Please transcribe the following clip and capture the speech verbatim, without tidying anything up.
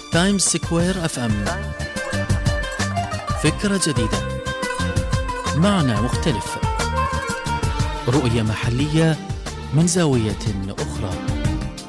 تايمز سكوير اف ام، فكرة جديدة، معنى مختلف، رؤية محلية من زاوية أخرى.